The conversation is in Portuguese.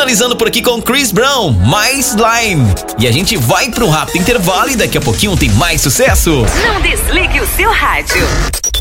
finalizando por aqui com Chris Brown, My Slime. E a gente vai para um rápido intervalo e daqui a pouquinho tem mais sucesso. Não desligue o seu rádio.